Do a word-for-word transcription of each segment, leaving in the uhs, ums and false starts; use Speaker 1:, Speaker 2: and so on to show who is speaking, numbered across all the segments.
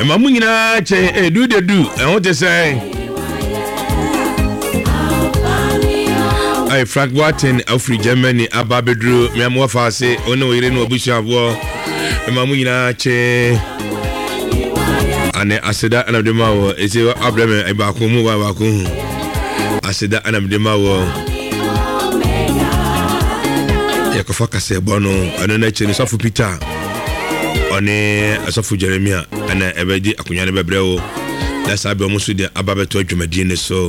Speaker 1: mamu nyina che e do de do e ho te say ai Frank Watson Afri Germany ababedru me am wafa se ono yire no obusuabo e mamu nyina che ane aseda anabdemawo e se abrame e ba ko mu ba ba ko aseda anabdemawo ya ko faka se bono ano na che ni sofu Peter one asofu Jeremia ana ebedi akunya ne bebrewo da sabe omo so de ababeto adwumadi ne so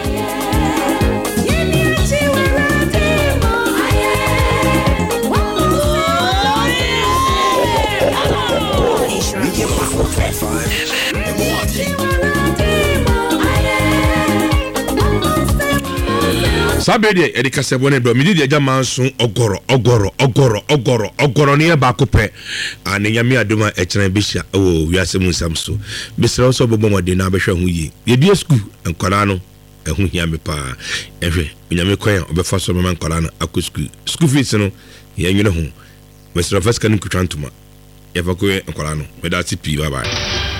Speaker 1: Sabede edika sebone do midi de jamanso ogoro ogoro ogoro ogoro ogoro ne ba kope anenya mi adoma e kire bihia o wiase mu samso bisra so bobo mode na behwe hu yi ye die school enkwara no ehu hia me pa ehwe nyame kwan obefa so mama enkwara no akọ school school fees no ye nwene hu bisra first kan kutwantuma ye fa ko enkwara no me da ti pi bye bye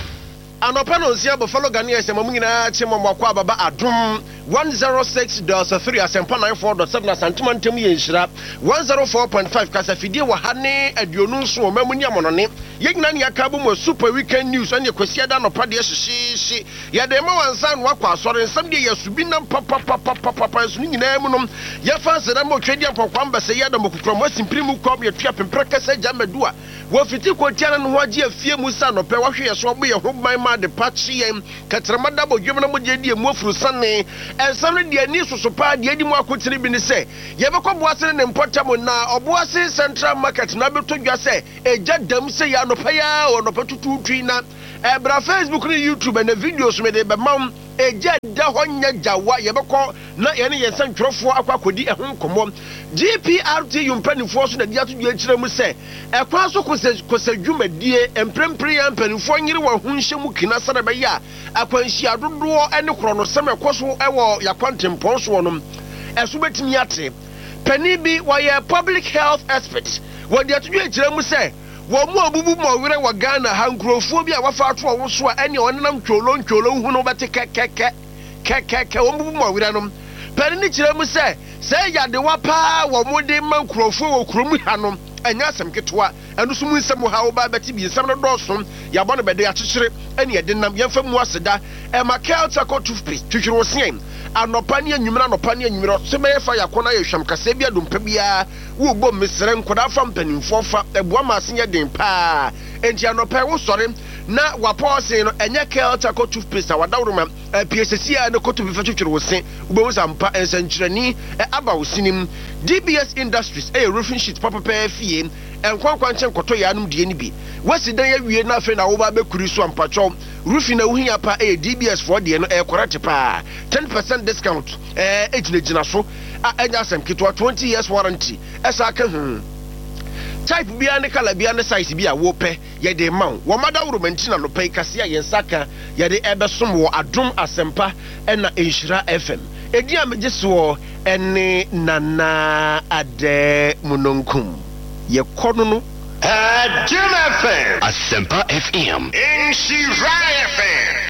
Speaker 2: Anopa no nsia bo follow Ghanaian se mamu nyina chemo mwakwa baba adum one oh six point three asempa ninety-four point seven asantuma ntem ye nhira one oh four point five kasafidie wa hane aduonu nso o mamu nya monone ye nyina ne akabu mo super weekend news ane kwasi da no pade hyehyehye ye de ma wansan wakwa asore nsam de yasubi nam papa papa papa so nyina mu nom ye fa se da mo twedi ampokwa mbese ye da mo kukrom wasimprimu kwam ye tua pempre kasa jamadua wo fiti ko tiana no ho agi afie mu sa no pe wahwe ye so bo ye hoban ma de patchi yem katramada bo dwem na mo je die mu afuru sane ensam de ani sosopa de adi mu akotiri bi ni se ye be koboase ne mpotam na oboase central market na beto dwa se eja dam se ya no pa ya o no patutu twi na ebra Facebook ni YouTube na videos me de be mam eja da honya jawa ye be ko na ye ne ye santwrofo akwakodi ehun komo G P R T yumpanifo so na dia to dwa kire mu se ekwa so kosadwumadie emprempre ya mpanifo nyire wa hunhye mu kina sana be ya akwanhia dodo ene kro no sem ekoso ewo yakwantempon so no eso betimi ate pani bi wa ye public health expert wo dia to dwa kire mu se wo mu abubu mo were wa Ghana hankrofo bi a wafa ato wo so a ene onenam twolo twolo hu no bete kekeke kekeke wo mu mo were no pani ni kire mu se se ya de wa pa wo mu de mankrofo wo krom ha no enya asem ketwa enu so mu nsem ha wo ba beti bi nsem no doso ya bɔ no bɛde akyekere ene ye de nam yemfa mu aseda e makel taco toothpaste twitwiro sien anopa ne anwumira anopa ne anwumira so me fa yakona ye hwam kasa bia dompa bia wo bɔ mesere nkoda fa mpanimfo fa eboa ma asenye den pa enti anopa wo sɔre na wapɔse no enye kel taco toothpaste a wadawroma P S C a ne koto bi fa twitwiro sen wo sampa ensankyerani aba wo sinim D B S Industries a roofing sheet papa pa fie enkwankwa nchen koto ya anum die ni bi wasidan ya wie na fe na wo ba bekuri so ampacho roofing na wuhia pa a D B S for die no e correct pa ten percent discount eh ejinejina so a enya asem kitwa twenty years warranty esa ka hu type bia ne kala bia ne size bia wo pe ye de man wo mada romanti na no pe kase ya yensaka ye de ebesom wo adom asempa ena enhira F M edi amegiso ene nana ade munonkum ye kono no Adom F M
Speaker 3: Asempa F M
Speaker 2: enhira F M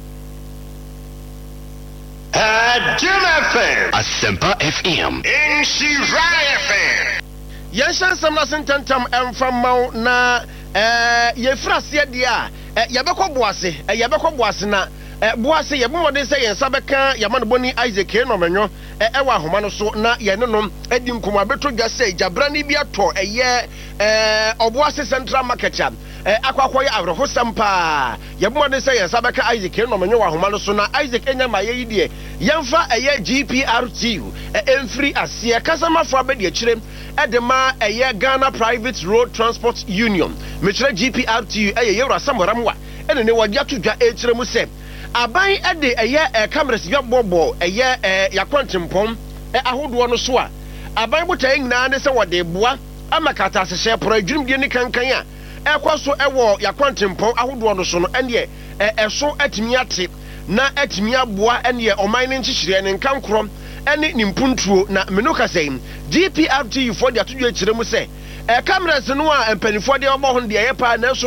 Speaker 2: Adom F M
Speaker 3: Asempa F M
Speaker 2: enhira F M Yanshan samna sentantam emfamau na eh yefrase de a yebekọ boase yebekọ boase na boase yebomode se yensa beka yamane boni Isaac no menyo ewa ahoma no so na yene no edi nkomo abeto dwa se jabra ni bi ato eye eh oboase central market ya akwakoye awro sampa yebomode se yensa beka Isaac no menyo wa ahoma no so na Isaac enya ma ye die yemfa eye G P R T emfri ase kasama fo abedi akire edema eye Ghana Private Road Transport Union mechire G P R T eye yewra samoramwa ene ne wadi atudwa ekire mu se aban ede eye cameras bia bobo eye yakwantempom ahodo no so a aban botae nyina ne se wode boa amakata asehye pro adwum die ne kankan a ekwaso ewo yakwantempom ahodo no so no ene eso atimi ate na atimi aboa ene oman ne nchichire ne nkankrom ene nimpuntuo na menuka sei G P R T for the atudwa ekire mu se e cameras no a empanifo de obo ho de ye pa na so no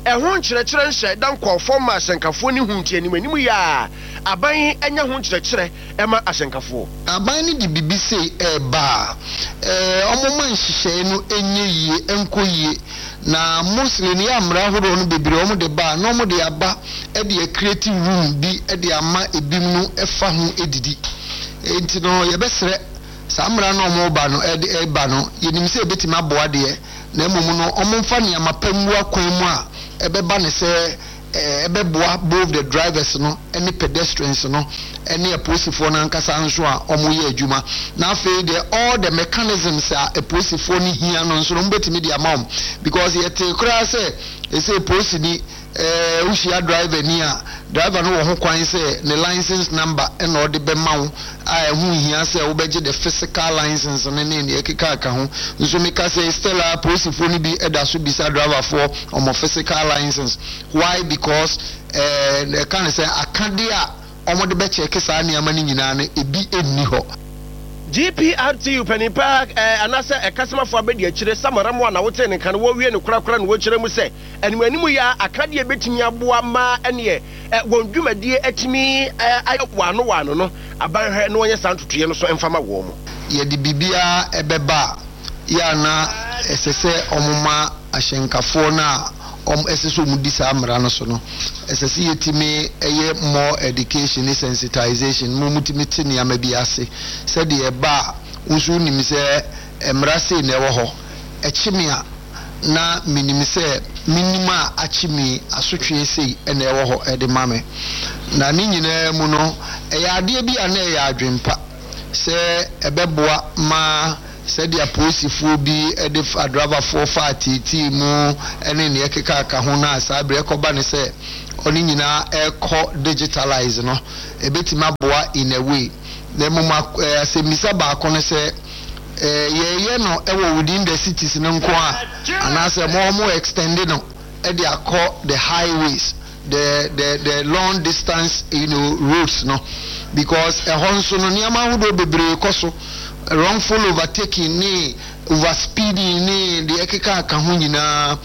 Speaker 2: ɛho nkyerɛkyerɛ nhyɛ dan kɔfɔ ma ahyɛnkafoɔ ne hu ntie anim anim ya aban anya ho nkyerɛkyerɛ ɛma ahyɛnkafoɔ
Speaker 4: aban ne de bibi sei ɛba eh ɔmoma nhyehyɛ no enye yie enko yie na muslim ya amra horo no bebre ɔmo de ba na ɔmo de aba e de creative room bi e de ama ebim no ɛfa ho edidi enti no yɛbɛsrɛ samra no ɔmo ba no e de ba no yenim sɛ ebetima aboa de na emom no ɔmo mfa ne amapamu akwan mu a ɛbɛba ne sɛ ɛbɛboa both the drivers no any pedestrians no any aposifo na nkasa nso a ɔmo yɛ adwuma na afei de all the mechanisms a aposifo ni hia no nso no mbetimi de amam because yɛte kura sɛ ɛsɛ aposi ni eh ushia driver ni a driver no wɔ ho kwan sɛ ne license number ɛna ɔde bɛma wo a ɛho hia sɛ wo bɛgye the physical license ne ne ne ɛkeka ka ho nso meka sɛ stella aposifo ni bi ɛda so bisa driver for ɔmo physical license why because eh ne kan sɛ akade a ɔmo de bɛ check saa nneɛma ne nyinaa no ebi enni hɔ
Speaker 2: G P R T U Penny Park eh anasa e kasema fo abedi akire samaram wa na wote ne kan wo wie ne kura kura ne wo kire mu se animu animu ya akade e betimi aboa ma ene e wondwumadie atimi aywa no wa no no aban hwe no onye santotoye no so emfama wo mu
Speaker 4: ye di bibia ebeba ya na esese omuma ahyenkafo na om eseso mu disa amra no so no esese yetimi eye more education sensitization mu mutimi tini amabi ase said ye ba unsu nim se emra se na ewo ho echimi a na minim se minima achimi asotwe sei na ewo ho e de mame na ni nyina mu no eye ade bi ana eye adwempa se ebeboa ma said ya posifo bi edif driver for fatiti mu ene ne ekeka aka ho na asabre ekoba ne se oni nyina eko digitalize no ebetima boa in a way na muma asemisa ba ko ne se eh ye no ewo within the cities no nko a anase mo mo extend no e de akọ the highways the the the long distance you know roads no because e honso no niama hodo bebre koso wrongful overtaking ni overspeeding ni the ekeka aka ho nyina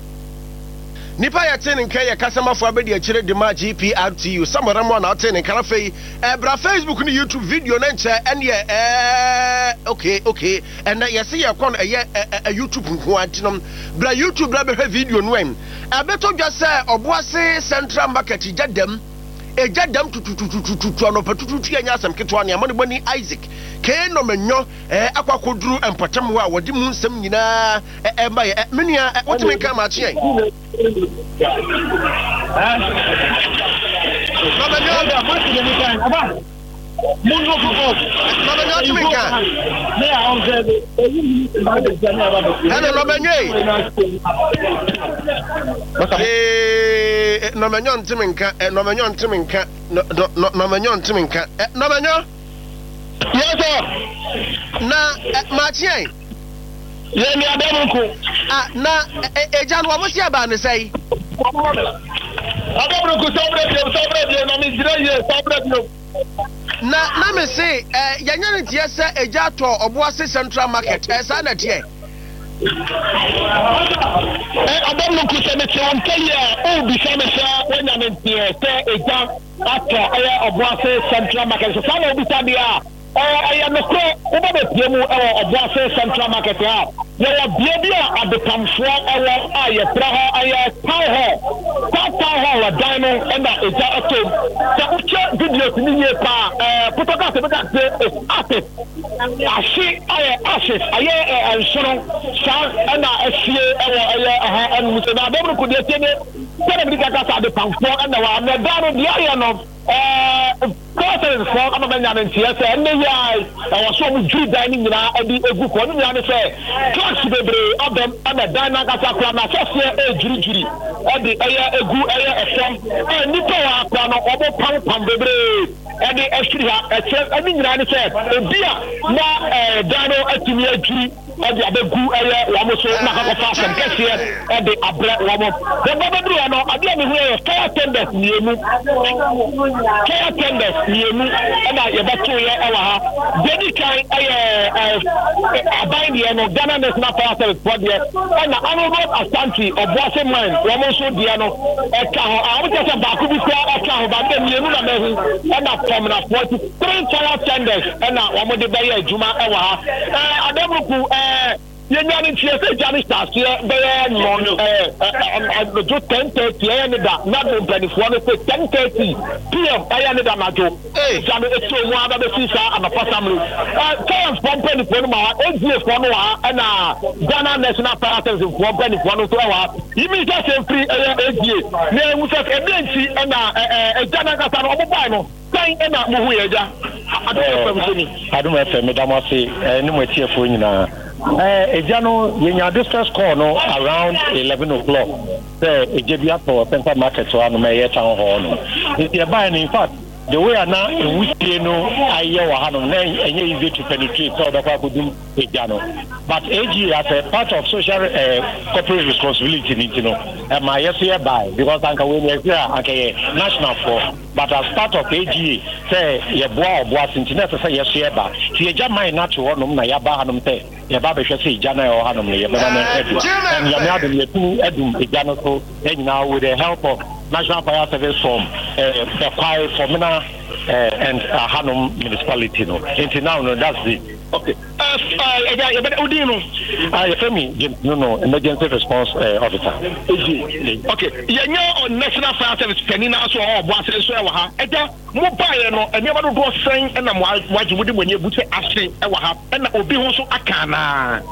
Speaker 2: nipa ya tene nka ya kasama fo abedi akire de ma G P R T U samara mo na tene nka fei e bra Facebook ni YouTube video na nche ene eh okay okay and yes ye kon eh YouTube nko antinom bra YouTube bra be video no em abeto dwa se oboase Central Market jadam ejadam tututututu no patututu anya asem ketwa ne amane bani Isaac ke no menyo eh akwakoduru empatam ho a wodi mu nsem nyina eh ba ye menua wotime nka ma kyen ah no menyo da mati ni kan aba munno ko no menyo wotime nka me a on se hello no menyo eh no menyo ntime nka no menyo ntime nka no no menyo ntime nka no menyo yes sir na machien ye mi adamunku ah na ejan wo musi aba ne sei adamunku sobre bi sobre bi na mi jira ye sobre bi na na me say eh yanya ne tie se eja to Obuasi Central Market eh sa na tie eh adamunku se me tie ontelia o bi se me sa wenya ne tie se eja ato eh Obuasi Central Market so sa na obi ta dia I am a crow over the Piemu or Obuasi Central Market. There are Biabia at the Camfra, I Praha, I Town Hall, Town Hall, a diamond, and that is a two. So, video to me, put a gas of artist. I see, I ashes, I am Shannon, Shan, and I see, and Mister Nadeau could get in it. Seven gas at the Camfra, and I am down the iron of. Uh, President for I'm a man and T S A, and I was so good dining in a good one. I say, Clash baby, of them, and the Dynamic Plan, a jury, and the air a good air a song, and Nicola Plan of Pam Pam baby, and the extra, I mean, I said, a beer, now, Dino, a to me a jury.
Speaker 5: ɛde abegu ɛyɛ wɔn so na kakɔfa asɛm kɛseɛ ɛde abrɛ wɔn the bɛbɛduru yɛ no adeɛ mi hu yɛ fire tenders mmienu fire tenders mmienu ɛna yɛbɛto yɛ ɛwɔ ha dedi kan ɛyɛ ɛɛ aban deɛ no Ghana National Fire Service fɔ deɛ ɛna Honourable Asante Obuase mine wɔn nso deɛ no ɛka ho a wɔn kyerɛ sɛ baako bi kura ɛka ho baako mmienu na mɛhu ɛna tɔmina forty three fire tenders ɛna wɔn de bɛyɛ adwuma ɛwɔ ha ɛɛ adamuku ɛɛ yɛnya ne ntiɛ sɛ gya ne hyɛaseɛ bɛyɛ nɔn ɛɛ ɛdwo ten thirty ɛyɛ ne da na do mpanimfoɔ no sɛ ten thirty pm ɛyɛ ne da n'adwo gya no esi omu aba bɛsi saa anapa samiri ɛɛ sciencefoɔ mpanimfoɔ no ma ha agfoɔ no wɔ ha ɛna Ghana National Fire Service foɔ mpanimfoɔ no nso ɛwɔ ha yimi sɛ sɛ firi ɛyɛ aga na ehu sɛ ɛbi nti ɛna ɛɛ ɛgya n'ankasa no ɔmo baa no sɛn ɛna mo hu yɛ gya adum ɛfɛm sɛ ni.
Speaker 6: adum ɛfɛm mi dama se ɛɛ ne mo etiefoɔ nyinaa. Uh, Ejano, yenya distress call no around eleven o'clock. Say Ejebia for Central Market to an Mayor Town Hall. If you're buying, in fact, the way I now we no I hear Wahano, and easy to penetrate so that I could do Ejano. But A G as a part of social uh, corporate responsibility, you know, and my yes here by because Uncle William is here, okay, national for. But as part of A G, say, your boy, boy, internet, say, yes, here by. See, a jam might not to one of my Yabahanum say. Yaba say Jana or Hanum, and Yamada, the two Edum, Ejano, and now with the help of National Fire Service from the Pai Formina and Hanum municipality. Until now, that's the okay. Uh, Udino, I Femi, no, no, emergency response officer. Okay, you know, National Fire Service, Penina, so or Bossy, so Ewaha, Eda, Mobile, and never go saying, and I'm what you would when you would say, Ashley, Ewaha, and Obi also Akana.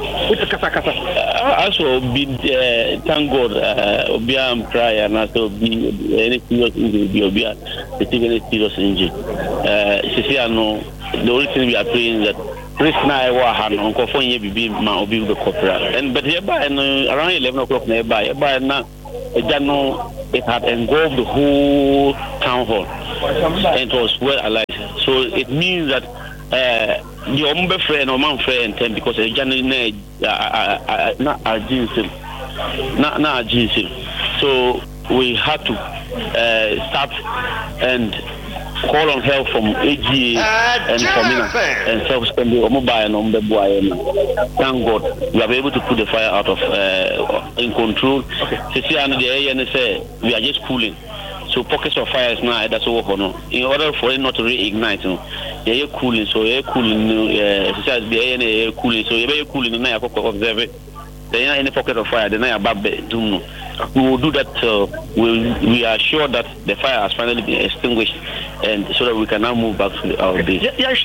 Speaker 7: Also, be thank God, Obiam prior, and also be any serious injury, Obia, receiving any serious injury. Siciano, the only thing we are praying that Chris na wa han onko fon ye bibi ma obi be corporate and but here by around eleven o'clock nearby by na Ejano it had engulfed the whole town hall and it was well alive, so it means that uh the ombe friend or man friend ten because Ejano na na agency na na agency, so we had to uh, start and call on help from A G A and Formina and self-spending or mobile and on the boy. Thank God we are able to put the fire out of uh, in control. Okay. And the A N S A we are just cooling. So pockets of fire is now that's all no. In order for it not to reignite, you know, you're cooling. So you're cooling. Uh, the A N A cooling. So you're cooling. Now you observe it. Then any pocket of fire, then I above doom. We will do that. Uh, we we are sure that the fire has finally been extinguished, and so that we can now move back to our base.
Speaker 5: Yes,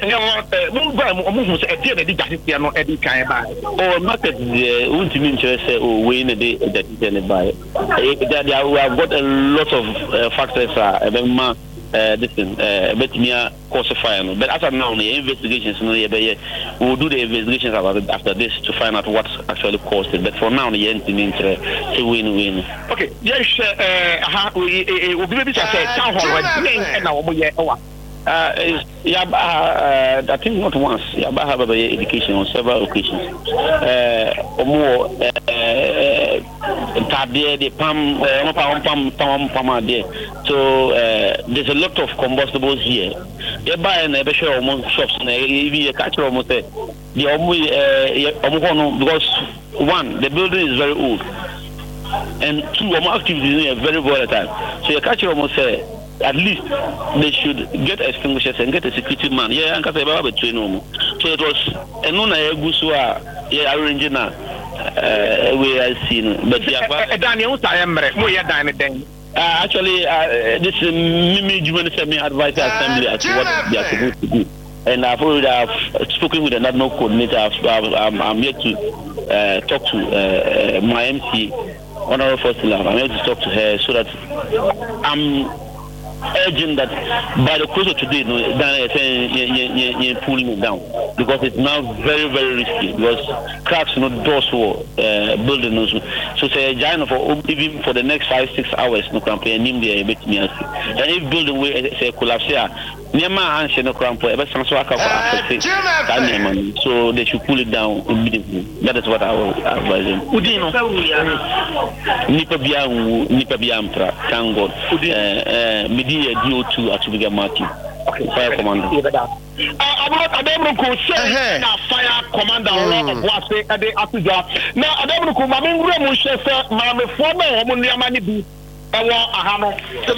Speaker 7: oh, market the ultimate interest. Oh, we in a day that is buy. We have got a lot of uh, factors. Uh, Uh, this thing, uh, but me a cause fire. But as of now, the investigations, no, we will do the investigations about it after this to find out what actually caused it. But for now, the end means to win-win.
Speaker 5: Okay, yes, uh, we will be able to say town hall and now we are.
Speaker 7: Uh, yeah, uh, I think not once. Yeah, but I have education on several occasions. Uh, more, uh, the pam, pam, pam, pam, pam, there. So uh, there's a lot of combustibles here. They buy and they show almost shops. Even a catcher almost there. The almost because one, the building is very old, and two, almost activities are very volatile. So your catcher almost say. At least they should get extinguishers and get a security man. Yeah, and because I between them. So it was a non Gusua, yeah, arranging now. We are seen, but yeah,
Speaker 5: Daniel, I am more than
Speaker 7: actually, this Mimi Juvenile Semi Advisory Assembly as to what they are supposed to do. And I've already have spoken with another coordinator. I'm, I'm here to uh, talk to uh, my M C, Honorable Fosila. I'm here to talk to her so that I'm urging that by the close of today, no, you're pulling it down because it's now very, very risky because cracks, you know, doors were uh, building. So, say a giant for even for the next five, six hours, no campaign, and if building will say collapse here, Nema Anshe no Crampo, ever since I can so they should pull it down immediately. That is what I will advise them. Udino Nipa Biam Nipa Biampra, thank God. Media D O two at Subiga Martin. Fire commander.
Speaker 5: I don't know say na fire commander of what say at the Abuja. Now I don't know my main room say my me former woman Yamani be ewo ahano.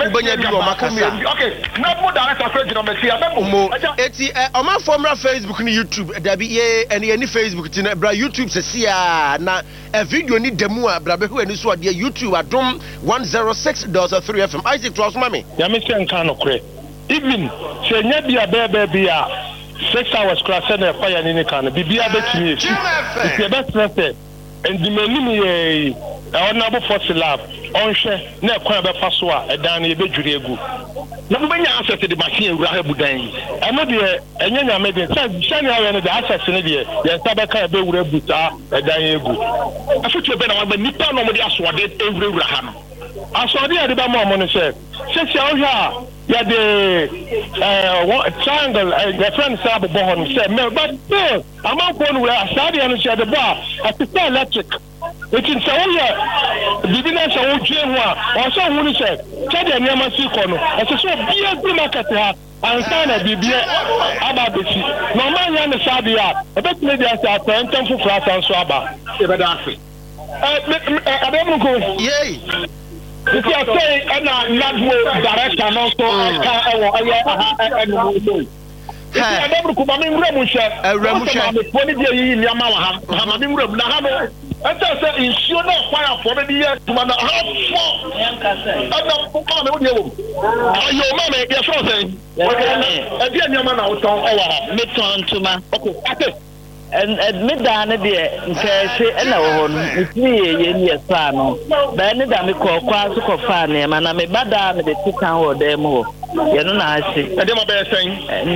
Speaker 5: Okay, na mo director page no me see abemo.
Speaker 2: Eti o ma former Facebook ni YouTube da bi ye ene ni Facebook ti na bra YouTube se sia na a video ni demu a bra be hu ani so ade YouTube adom one oh six point three F M. Isaac to asma me.
Speaker 5: Ya me say nkan no kre. Even say nya bia bebe bia six hours class na fire ni kan bibia betimi efi. It's the best method. And the menu ye honorable for lab onhwe na ekwan be fa so a edan ye bedwure egu. Na mo benya access the machine ewura ha budan. Eno de enya nya me de say awe no the access ni de ye sabe ka be wura buta edan egu. Afutu be na wa nipa no mo de asode ewura ewura ha no. Asode ya de ba mo mo no say say say ha ya de eh triangle the friend sab bohon say me but still amount for no asade ya no say the bar at the electric. It is so yeah business so dwe ho a o so hu ni say say the nyama si ko no e so bia bi market ha ansa na bibia aba besi no man ya ne sabe ya e bet me dia say atentam fu frasa so aba e be da afi eh ademu ko
Speaker 2: yey
Speaker 5: if you say ana nadwo director no so ka ewo aye aha enu mo if you ademu ko ma me ngura mu hye
Speaker 2: awura mu hye
Speaker 5: me poni dia yi nyama wa ha ma me ngura na ha no enta say insure na fire for the year to man half four ana ko ma me wo ayo ma me ya so say e dia nyama na wo ton e wa ha
Speaker 7: me ton tuma.
Speaker 5: okay ate
Speaker 7: and me da na de nke se na wo ho no itimi ye ni esa no ba ne da me ko kwa so ko fa ne ma na me bada me de tikan wo dem ho ye no na ase
Speaker 5: e de ma be sen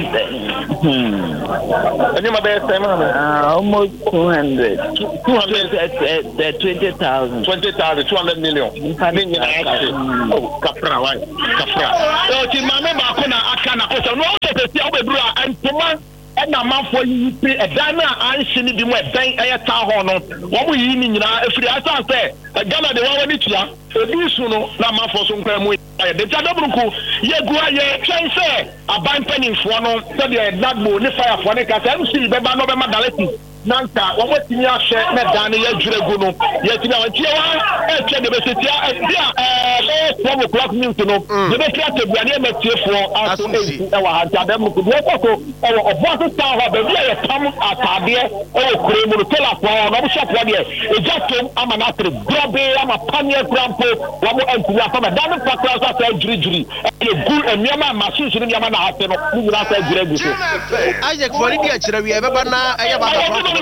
Speaker 5: hmm e de ma be sen ma
Speaker 7: almost two hundred two hundred twenty thousand
Speaker 5: twenty thousand two hundred million ni ni ase oh kapra wa kapra o ti ma me ba ko na aka na ko so no o se se o be bru a entoma na manfo yi pe edan na anhye ni bi mo edan eye ta ho no wo mo yi ni nyina efiri asa se Ghana de wa wani tua ebi su no na manfo so nkwa mu ye de ta dobruku ye gu aye twen se aban paninfo no se de nagbo ni fire fo ne ka se M C be ba no be ma daleti nanta wo mo timi ahye na dan ne ye dwure gu no ye timi awon tie wa e twa de be se tia e dia eh four o'clock news no de be tia te buane ma tie fo aso e wa ha ta dem ku de ko ko e wo obo ta ha be bia ye tam atade e wo kure mu no tola fo no bo shop wa de e jatom ama na tre grobe ama panie grampo wo mo antu ya fa ma dan fa kra so ta juri juri e gu emiama machine so emiama na ase no ni nyira sa jure gu so
Speaker 2: Isaac for the dia chira wi e be ba na e ya ba ba
Speaker 5: oh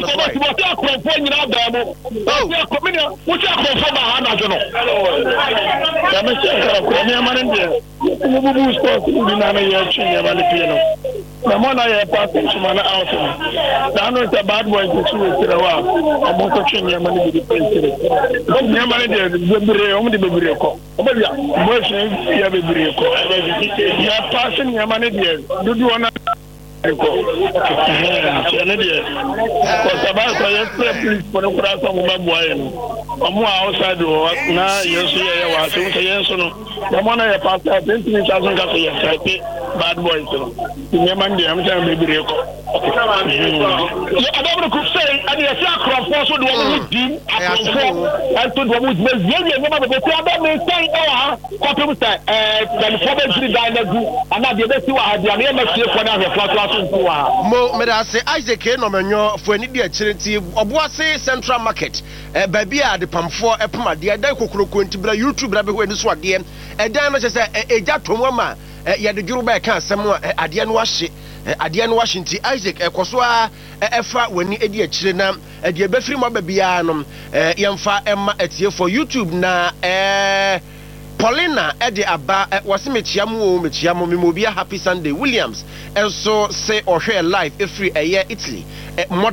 Speaker 5: what you come from Hana Jono ya me se ko me amane de mo bubu sport ni na na ye chi ya ba le piano na mo na ye pa ko chuma na out da no se bad boy to chu tira wa o mo ko chi ya mane de pensere o me amane de bebere o mo de bebere ko o ba ya mo chi ya bebere ko ya pa se ni amane de dudu ona ko ene de ko sabaa so ye please for the cross of my boy no omo outside o na yeso ye wa so so yeso no omo na ye pass out twenty thousand ka so ye type bad boys no ni man de am tan be bire ko yo adabro ku say ani ye sa crofo so de wo dim akrofo and to do wo me ye ye ma be ko adam me say e wa ko pe say eh dan fo be three dan na gu ana de be si wa ha dia me ma sie ko na he flat
Speaker 2: mo me da say Isaac no menyo fo ani dia chirenti oboase Central Market eh ba bia de pamfo epama de dan kokroko ntibra YouTube bra be ho ani so ade e dan no se eja tomwa ye de dwuru ba ka asem ade no ahye ade no ahye nti Isaac ekoso a efa wani edi akire na de befiri mo ba bia no yemfa emma etie for YouTube na eh Paulina ede aba wase mechiam wo mechiam me mobia Happy Sunday Williams enso say ohwe live every eye Italy Modena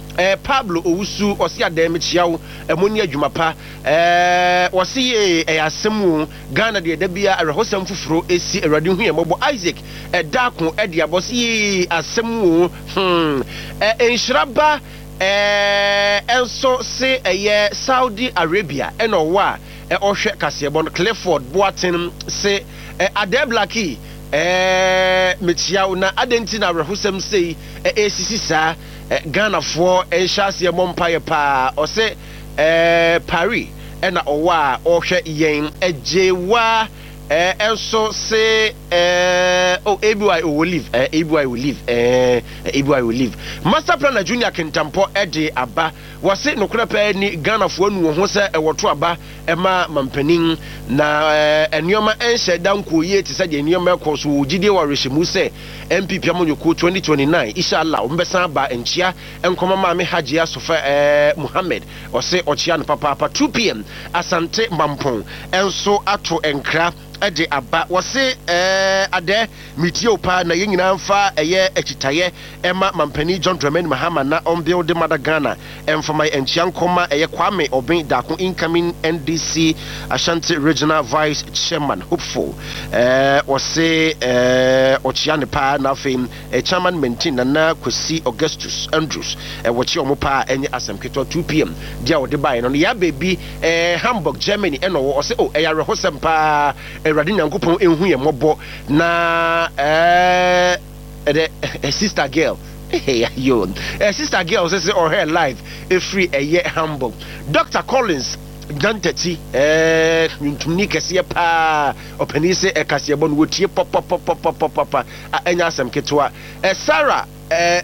Speaker 2: eh, Pablo Owusu osi adem chiawo emoni adwuma pa eh osi ye eh, asemu Ghana de dabia arehosam fufuro esi awrade hu yembo Isaac eh, Dako eh, de abosi asemu hmm eh, enhraba eh enso se eh, Saudi Arabia eno wa eh, ohwe kasebon Clifford Boatin se eh, Ade Blackie eh mechiawo na adenti na arehosam sei eh, esisi sa eh, Ghana for eh, Shasi Mompaye pa or say eh, Paris and owa or she yen a jewa eh, also say eh, oh A B Y will leave eh, A B Y will leave eh, A B Y will leave Master Planner Junior Kentampo Eddie Abba was it no crap ni Ghana for no one say a water aba Emma Mampening na and yoma and said down cool yet to say the new Mercos who G D Warishimu say M P Piamonyoku twenty twenty-nine Inshallah Umbesa ba and chia and Komama me Hajia Sofa Muhammad or say Ochian Papa two p.m. Asante Mampong and so ato and craft Ade Abba was say eh ade mitio pa na yingina mfa eye ekitaye Emma Mampeni John Dramani Mahama na on build the mother Ghana and for my enchian koma eye Kwame Obin Dako incoming N D C Ashanti Regional Vice Chairman hopeful eh was say eh ochiane pa na fame eh, chairman maintain na Kwesi Augustus Andrews eh wachi omo pa enye asem keto two p.m. dia ode buy no ya baby eh Hamburg Germany eno wo say oh eh ya rehosem pa Eradi Nyankopon enhu ye mobo na eh a sister girl hey yo a sister girl say or her life a free a year Hamburg Doctor Collins Gantati eh ntumi kese pa openise e kase bon wotie pop pop pop pop pop pop anya asem ketwa eh Sarah eh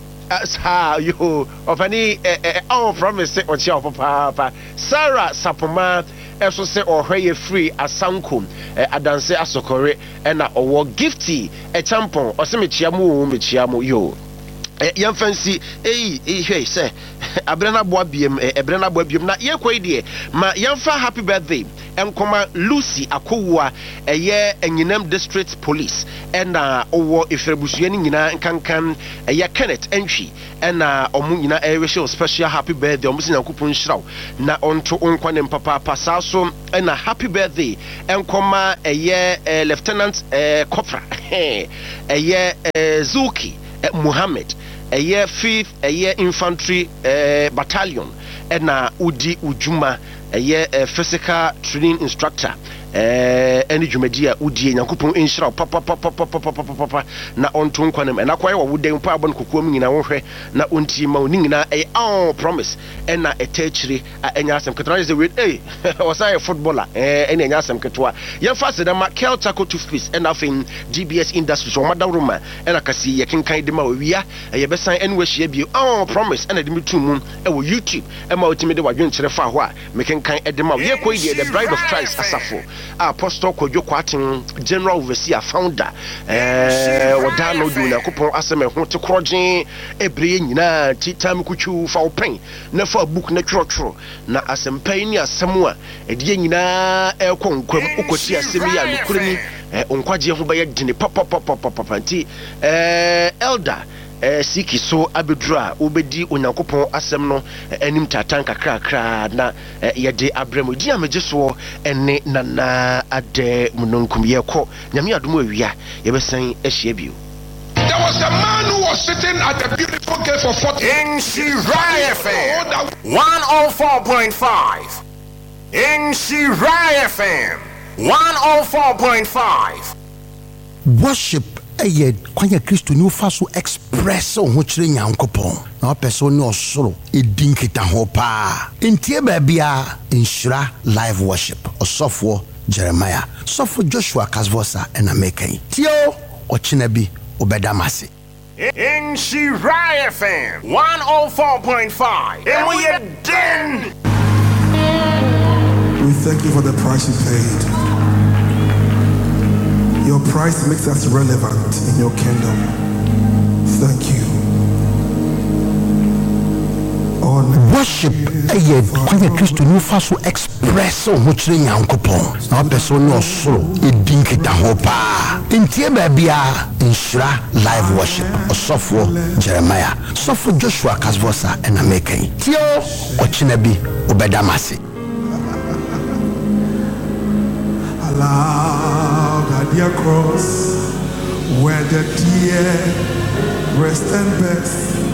Speaker 2: ha yo opani eh oh promise o chia papa Sarah Sapoma eso se ohwe free asankom eh, adanse asokore na owo gifty e champon o se mechiamu mechiamu yo eh, yam fancy eh eh say abrana boa biem eh, abrana boa biem na ye kwai de ma yamfa happy birthday enkoma Lucy Akowua eye Enyinam District Police ena owo efrebusuye ni nyina nkankan eye Kenneth Entry ena omu nyina eye special happy birthday omu sinyankopon hyiraw na onto onkwane mpapa pasaso ena happy birthday enkoma eye eh, Lieutenant eh, Kopra eye eh, Zuki eh, Muhammad eye fifth eye Infantry eh, Battalion ena udi ujuma eye uh, physical training instructor eh any dwumadia udie nyankopon enhyira papa papa papa papa papa na onto nkwanem na kwaye wo wuden pa abon kokoam nyina wo hwe na onti ma oni nyina eh oh promise eh na etachiri anya asem ketwa ze we eh was I a footballer eh enya anya asem ketwa ye fa se da ma Kel Taco toothpaste and afin G B S Industries o madaruma eh na kasi ye kenkan de ma wia ye besan enwe hye bi oh promise eh na de mitum eh wo YouTube eh ma otimi de wadwen kire fa ho a mekenkan eh de ma ye koyi de the Bride of Christ asafo Apostle Kojo Kwatin General Overseer Founder eh wadano du na kopon asem ho te krogen ebre nyina titam kuchu fa open na fa book na twotwo na asempani ni asem a ede nyina e konkwam ukoti asem ya nukuri ni onkwaje ho baye dine papa papa papa nti eh elder eh siki so abedura obedi onyankopon asem no anim tatan kakra kra na yede abramo di amege so ene nana ade munonkum yeko nyame adom awia yebesan ahia bio.
Speaker 8: There was a man who was sitting at the beautiful gate for forty
Speaker 9: in Shirai F M one oh four point five. In Shirai F M one oh four point five.
Speaker 10: Worship eye kwanya Kristo ni ufa so express ho kire nyankopon na person ni osoro edinkita ho pa entie ba bia Nhyira live worship osofo Jeremiah sofo Joshua Kasvosa and Amekan tio ochina bi obedamase
Speaker 9: in Shirai F M one oh four point five. And we are done.
Speaker 11: We thank you for the price you paid. Your price makes us relevant in your kingdom. Thank you. Honor.
Speaker 10: worship ɛyɛ kwanya Kristo ni fa so express ho kyerɛ Nyankopɔn na ɔpɛ so no soro edi nkita ho pa ntie ba bia nhyira live worship ɔsɔfo Jeremiah sɔfo Joshua Kasvosa ɛna mekan tio ɔkyena bi obɛda mase
Speaker 11: allowed at their cross where the dear rest and best